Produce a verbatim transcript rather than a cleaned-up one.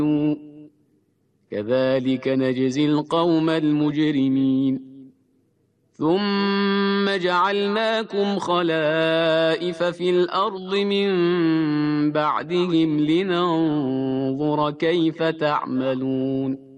كذلك نجزي القوم المجرمين ثم جعلناكم خلائف في الأرض من بعدهم لننظر كيف تعملون